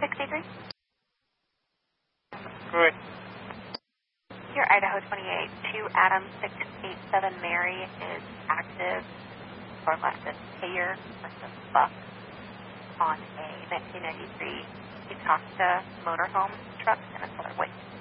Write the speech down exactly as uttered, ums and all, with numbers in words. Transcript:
six eight three? Good. Your Idaho twenty-eight, two Adam six eight seven Mary is active or left a payer, left a buck on a nineteen ninety-three Itasca motorhome truck and a color white.